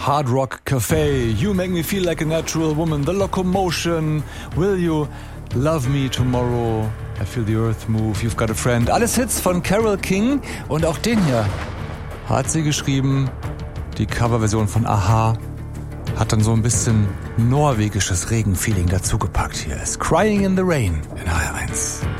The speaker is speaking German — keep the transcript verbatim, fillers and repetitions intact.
Hard Rock Cafe, You Make Me Feel Like a Natural Woman, The Locomotion, Will You Love Me Tomorrow, I Feel the Earth Move, You've Got a Friend. Alles Hits von Carole King und auch den hier hat sie geschrieben. Die Coverversion von Aha hat dann so ein bisschen norwegisches Regenfeeling dazugepackt. Hier ist Crying in the Rain in H R eins.